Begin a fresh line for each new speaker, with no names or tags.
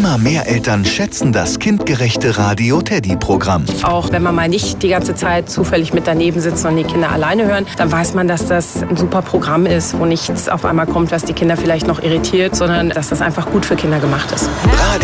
Immer mehr Eltern schätzen das kindgerechte Radio-Teddy-Programm.
Auch wenn man mal nicht die ganze Zeit zufällig mit daneben sitzt und die Kinder alleine hören, dann weiß man, dass das ein super Programm ist, wo nichts auf einmal kommt, was die Kinder vielleicht noch irritiert, sondern dass das einfach gut für Kinder gemacht ist.